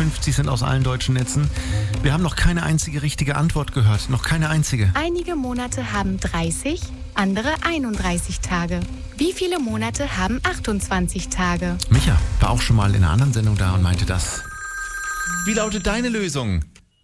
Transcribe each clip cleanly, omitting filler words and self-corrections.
50 sind aus allen deutschen Netzen. Wir haben noch keine einzige richtige Antwort gehört. Noch keine einzige. Einige Monate haben 30, andere 31 Tage. Wie viele Monate haben 28 Tage? Micha war auch schon mal in einer anderen Sendung da und meinte das. Wie lautet deine Lösung?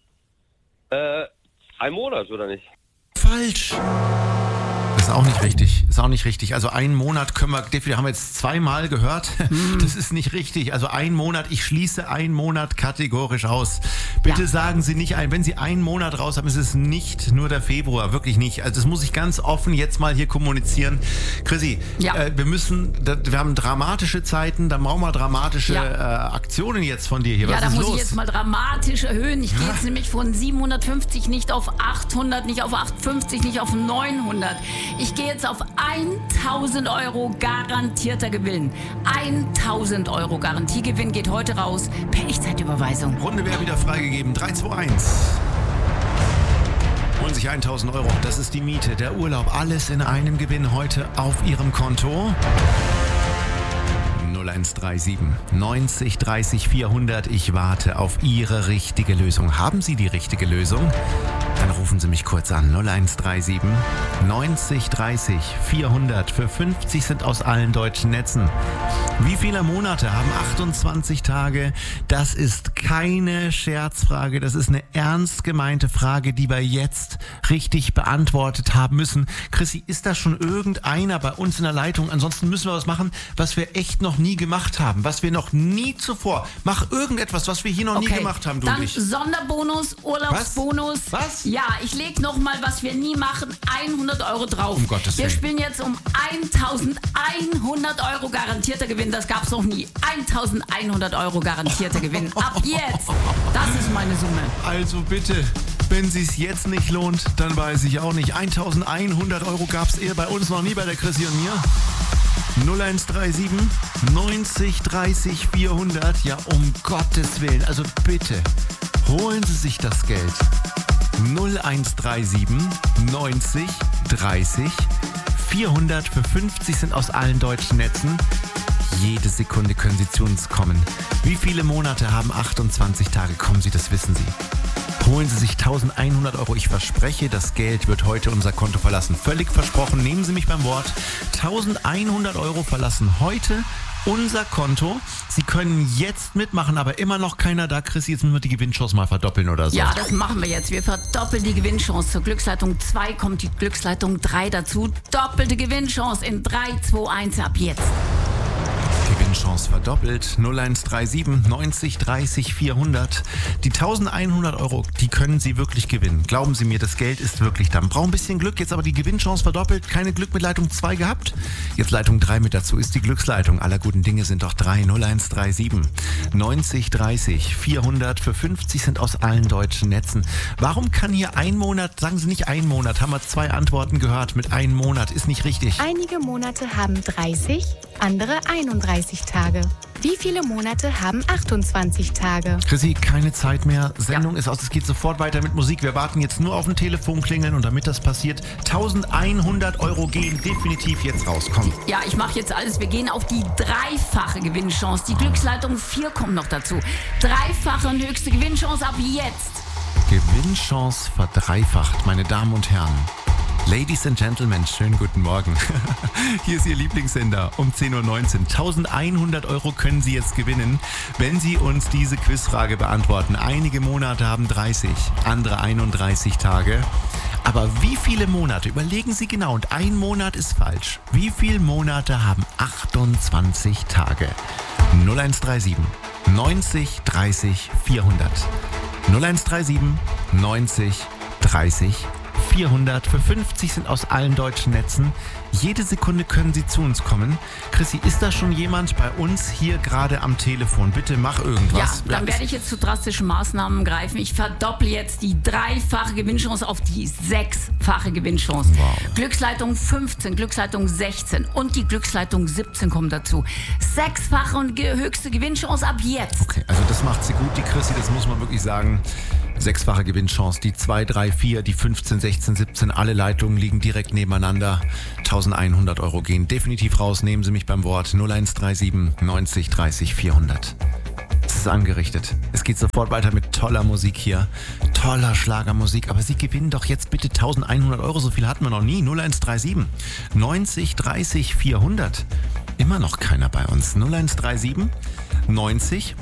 Ein Monat, oder nicht? Falsch. Das ist auch nicht richtig. Ist auch nicht richtig. Also einen Monat können wir definitiv, haben wir jetzt zweimal gehört. Das ist nicht richtig. Also ein Monat, ich schließe einen Monat kategorisch aus. Bitte sagen Sie nicht wenn Sie einen Monat raus haben, ist es nicht nur der Februar. Wirklich nicht. Also das muss ich ganz offen jetzt mal hier kommunizieren. Chrissy, wir haben dramatische Zeiten, da brauchen wir dramatische Aktionen jetzt von dir hier. Was da ist muss los? ich jetzt mal dramatisch erhöhen. Ich gehe jetzt nämlich von 750 nicht auf 800, nicht auf 850, nicht auf 900. Ich gehe jetzt auf 1.000 Euro garantierter Gewinn. 1.000 Euro Garantiegewinn geht heute raus per Echtzeitüberweisung. Runde wäre wieder freigegeben. 3, 2, 1. Holen sich 1.000 Euro. Das ist die Miete, der Urlaub. Alles in einem Gewinn heute auf Ihrem Konto. 0137 90 30 400. Ich warte auf Ihre richtige Lösung. Haben Sie die richtige Lösung? Dann rufen Sie mich kurz an. 0137 90 30 400. Für 50 sind aus allen deutschen Netzen. Wie viele Monate haben 28 Tage? Das ist keine Scherzfrage. Das ist eine ernst gemeinte Frage, die wir jetzt richtig beantwortet haben müssen. Chrissy, ist da schon irgendeiner bei uns in der Leitung? Ansonsten müssen wir was machen, was wir echt noch nie gemacht haben. Was wir noch nie zuvor. Mach irgendetwas, was wir hier noch nie gemacht haben, du und ich. Dann Sonderbonus, Urlaubsbonus. Was? Ja, ich leg noch mal, was wir nie machen, 100 Euro drauf. Um Gottes Willen. Wir spielen jetzt um 1.100 Euro garantierter Gewinn. Das gab's noch nie. 1.100 Euro garantierter Gewinn. Ab jetzt. Das ist meine Summe. Also bitte, wenn es sich jetzt nicht lohnt, dann weiß ich auch nicht. 1.100 Euro gab's bei uns noch nie, bei der Chrissy und mir. 0137 90 30 400. Ja, um Gottes Willen. Also bitte, holen Sie sich das Geld. 0137 90 30 400. Für 50 sind aus allen deutschen Netzen. Jede Sekunde können Sie zu uns kommen. Wie viele Monate haben 28 Tage? Kommen Sie, das wissen Sie. Holen Sie sich 1.100 Euro. Ich verspreche, das Geld wird heute unser Konto verlassen. Völlig versprochen, nehmen Sie mich beim Wort. 1.100 Euro verlassen heute unser Konto. Sie können jetzt mitmachen, aber immer noch keiner da. Chrissy, jetzt müssen wir die Gewinnchance mal verdoppeln oder so. Ja, das machen wir jetzt. Wir verdoppeln die Gewinnchance. Zur Glücksleitung 2 kommt die Glücksleitung 3 dazu. Doppelte Gewinnchance in 3, 2, 1 ab jetzt. Gewinnchance verdoppelt. 0137 90 30 400. Die 1.100 Euro, die können Sie wirklich gewinnen. Glauben Sie mir, das Geld ist wirklich da. Man braucht ein bisschen Glück, jetzt aber die Gewinnchance verdoppelt. Keine Glück mit Leitung 2 gehabt. Jetzt Leitung 3 mit dazu ist die Glücksleitung. Aller guten Dinge sind doch 3. 0137 90 30 400. Für 50 sind aus allen deutschen Netzen. Warum kann hier ein Monat, sagen Sie nicht ein Monat, haben wir 2 Antworten gehört. Mit einem Monat ist nicht richtig. Einige Monate haben 30, andere 31 Tage. Wie viele Monate haben 28 Tage? Chrissy, keine Zeit mehr. Sendung ist aus. Es geht sofort weiter mit Musik. Wir warten jetzt nur auf ein Telefonklingeln und damit das passiert, 1.100 Euro gehen definitiv jetzt raus. Komm. Ja, ich mache jetzt alles. Wir gehen auf die dreifache Gewinnchance. Die Glücksleitung 4 kommt noch dazu. Dreifache und höchste Gewinnchance ab jetzt. Gewinnchance verdreifacht, meine Damen und Herren. Ladies and Gentlemen, schönen guten Morgen. Hier ist Ihr Lieblingssender um 10.19 Uhr. 1.100 Euro können Sie jetzt gewinnen, wenn Sie uns diese Quizfrage beantworten. Einige Monate haben 30, andere 31 Tage. Aber wie viele Monate, überlegen Sie genau, und ein Monat ist falsch. Wie viele Monate haben 28 Tage? 0137 90 30 400. 0137 90 30 400. Für 50 sind aus allen deutschen Netzen. Jede Sekunde können Sie zu uns kommen. Chrissy, ist da schon jemand bei uns hier gerade am Telefon? Bitte mach irgendwas. Ja, dann werde ich jetzt zu drastischen Maßnahmen greifen. Ich verdopple jetzt die dreifache Gewinnchance auf die 6-fache Gewinnchance. Wow. Glücksleitung 15, Glücksleitung 16 und die Glücksleitung 17 kommen dazu. 6-fache und höchste Gewinnchance ab jetzt. Okay, also das macht sie gut, die Chrissy, das muss man wirklich sagen. 6-fache Gewinnchance, die 2, 3, 4, die 15, 16, 17, alle Leitungen liegen direkt nebeneinander. 1.100 Euro gehen definitiv raus, nehmen Sie mich beim Wort. 0137 90 30 400. ist angerichtet. Es geht sofort weiter mit toller Musik hier. Toller Schlagermusik. Aber Sie gewinnen doch jetzt bitte 1.100 Euro. So viel hatten wir noch nie. 0137 90 30 400. Immer noch keiner bei uns. 0137 90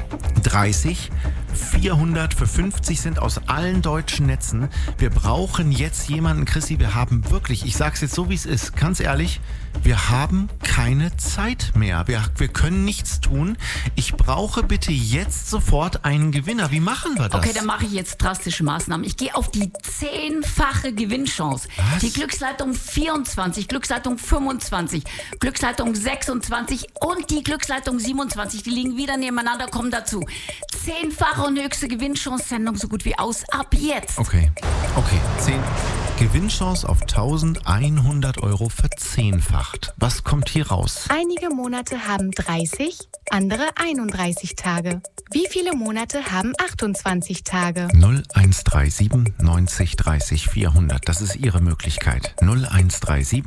30 400 für 50 Cent aus allen deutschen Netzen. Wir brauchen jetzt jemanden, Chrissy, wir haben wirklich, ich sag's jetzt so wie es ist, ganz ehrlich, wir haben keine Zeit mehr. Wir können nichts tun. Ich brauche bitte jetzt sofort einen Gewinner. Wie machen wir das? Okay, dann mache ich jetzt drastische Maßnahmen. Ich gehe auf die 10-fache Gewinnchance. Was? Die Glücksleitung 24, Glücksleitung 25, Glücksleitung 26 und die Glücksleitung 27. Die liegen wieder nebeneinander, kommen dazu. 10-fache und höchste Gewinnchance-Sendung so gut wie aus. Ab jetzt. Okay. 10. Gewinnchance auf 1.100 Euro verzehnfacht. Was kommt hier raus? Einige Monate haben 30, andere 31 Tage. Wie viele Monate haben 28 Tage? 0137 90 30 400. Das ist Ihre Möglichkeit. 0137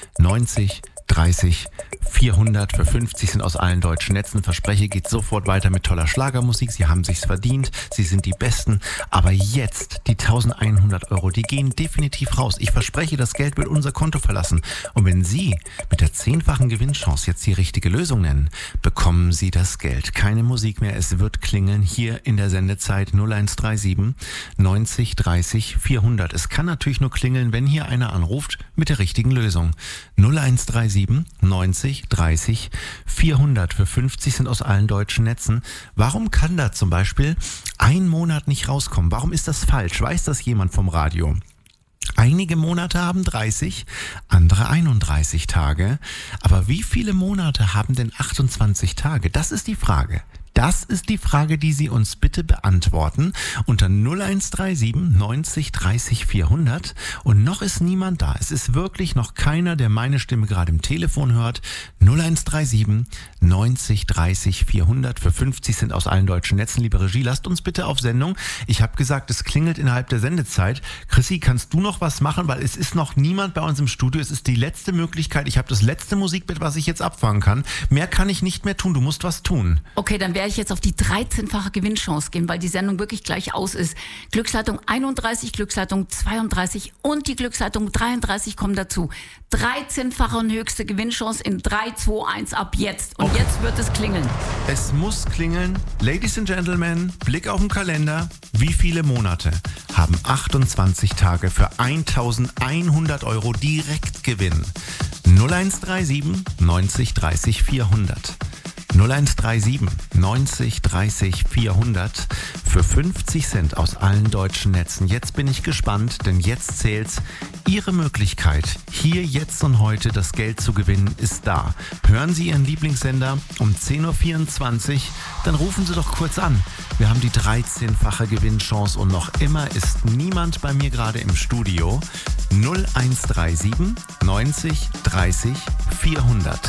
90 30 400 für 50 sind aus allen deutschen Netzen. Verspreche, geht sofort weiter mit toller Schlagermusik. Sie haben sich's verdient. Sie sind die Besten. Aber jetzt, die 1.100 Euro, die gehen definitiv raus. Ich verspreche, das Geld wird unser Konto verlassen. Und wenn Sie mit der 10-fachen Gewinnchance jetzt die richtige Lösung nennen, bekommen Sie das Geld. Keine Musik mehr. Es wird klingeln hier in der Sendezeit 0137 90 30 400. Es kann natürlich nur klingeln, wenn hier einer anruft mit der richtigen Lösung. 0137 90 30 400 für 50 sind aus allen deutschen Netzen. Warum kann da zum Beispiel ein Monat nicht rauskommen? Warum ist das falsch? Weiß das jemand vom Radio? Einige Monate haben 30, andere 31 Tage. Aber wie viele Monate haben denn 28 Tage? Das ist die Frage. Das ist die Frage, die Sie uns bitte beantworten unter 0137 90 30 400. Und noch ist niemand da. Es ist wirklich noch keiner, der meine Stimme gerade im Telefon hört. 0137 90 30 400 für 50 sind aus allen deutschen Netzen. Liebe Regie, lasst uns bitte auf Sendung. Ich habe gesagt, es klingelt innerhalb der Sendezeit. Chrissy, kannst du noch was machen? Weil es ist noch niemand bei uns im Studio. Es ist die letzte Möglichkeit. Ich habe das letzte Musikbett, was ich jetzt abfangen kann. Mehr kann ich nicht mehr tun. Du musst was tun. Okay, dann werde ich jetzt auf die 13-fache Gewinnchance gehen, weil die Sendung wirklich gleich aus ist. Glücksleitung 31, Glücksleitung 32 und die Glücksleitung 33 kommen dazu. 13-fache und höchste Gewinnchance in 3, 2, 1 ab jetzt. Und Okay. Jetzt wird es klingeln. Es muss klingeln. Ladies and Gentlemen, Blick auf den Kalender. Wie viele Monate haben 28 Tage für 1.100 Euro Direktgewinn? 0137 90 30 400. 0137 90 30 400 für 50 Cent aus allen deutschen Netzen. Jetzt bin ich gespannt, denn jetzt zählt's. Ihre Möglichkeit, hier, jetzt und heute das Geld zu gewinnen, ist da. Hören Sie Ihren Lieblingssender um 10.24 Uhr, dann rufen Sie doch kurz an. Wir haben die 13-fache Gewinnchance und noch immer ist niemand bei mir gerade im Studio. 0137 90 30 400.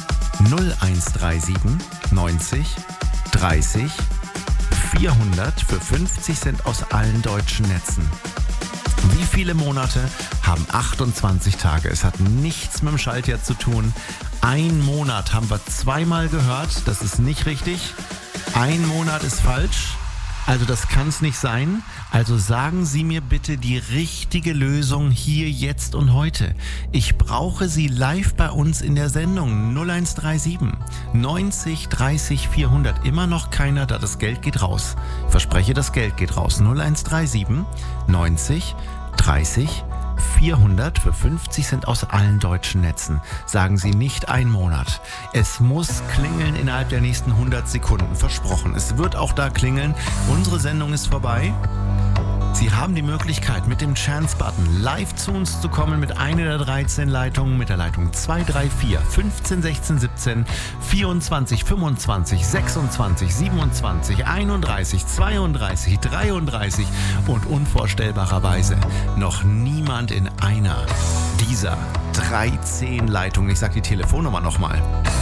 0137 90 30 400 für 50 Cent aus allen deutschen Netzen. Wie viele Monate haben 28 Tage? Es hat nichts mit dem Schaltjahr zu tun. Ein Monat haben wir zweimal gehört. Das ist nicht richtig. Ein Monat ist falsch. Also das kann es nicht sein. Also sagen Sie mir bitte die richtige Lösung hier, jetzt und heute. Ich brauche Sie live bei uns in der Sendung 0137 90 30 400. Immer noch keiner, da das Geld geht raus. Ich verspreche, das Geld geht raus. 0137 90 30 400 für 50 Cent aus allen deutschen Netzen. Sagen Sie nicht ein Monat. Es muss klingeln innerhalb der nächsten 100 Sekunden. Versprochen. Es wird auch da klingeln. Unsere Sendung ist vorbei. Sie haben die Möglichkeit, mit dem Chance-Button live zu uns zu kommen mit einer der 13 Leitungen, mit der Leitung 234 15 16 17 24 25 26 27 31 32 33 und unvorstellbarerweise noch niemand in einer dieser 13 Leitungen. Ich sage die Telefonnummer nochmal.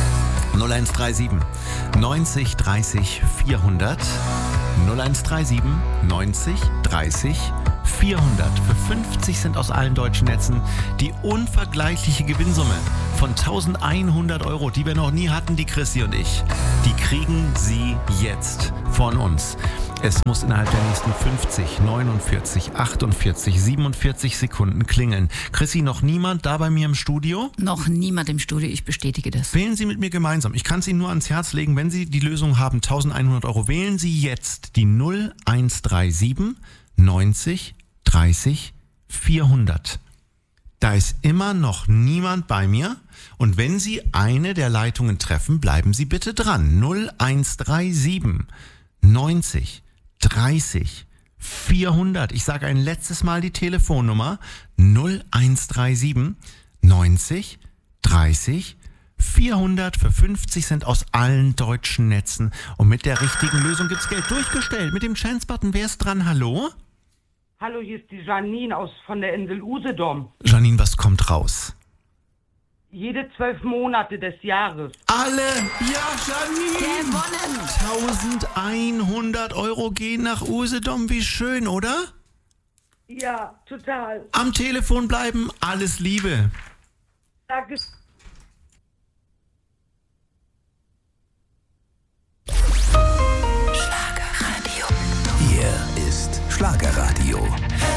0137 90 30 400 0137 90 30 400. Für 50 Cent aus allen deutschen Netzen die unvergleichliche Gewinnsumme von 1100 Euro, die wir noch nie hatten, die Chrissy und ich. Die kriegen Sie jetzt von uns. Es muss innerhalb der nächsten 50, 49, 48, 47 Sekunden klingeln. Chrissy, noch niemand da bei mir im Studio? Noch niemand im Studio, ich bestätige das. Wählen Sie mit mir gemeinsam. Ich kann es Ihnen nur ans Herz legen, wenn Sie die Lösung haben, 1100 Euro, wählen Sie jetzt die 0137 90 30 400. Da ist immer noch niemand bei mir. Und wenn Sie eine der Leitungen treffen, bleiben Sie bitte dran. 0137 90 30 400. Ich sage ein letztes Mal die Telefonnummer. 0137 90 30 400 für 50 Cent aus allen deutschen Netzen. Und mit der richtigen Lösung gibt's Geld. Durchgestellt. Mit dem Chance-Button. Wer ist dran? Hallo? Hallo, hier ist die Janine von der Insel Usedom. Janine, was kommt raus? Jede 12 Monate des Jahres. Alle! Ja, Janine! Gewonnen! 1100 Euro gehen nach Usedom. Wie schön, oder? Ja, total. Am Telefon bleiben. Alles Liebe. Danke.